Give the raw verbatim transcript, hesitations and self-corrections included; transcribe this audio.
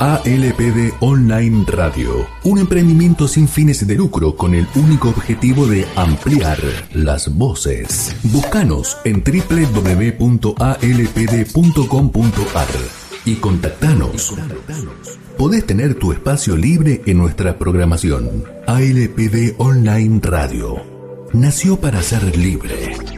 A L P D Online Radio, un emprendimiento sin fines de lucro con el único objetivo de ampliar las voces. Búscanos en doble u doble u doble u punto a l p d punto com punto a r y contactanos. Podés tener tu espacio libre en nuestra programación. A L P D Online Radio nació para ser libre.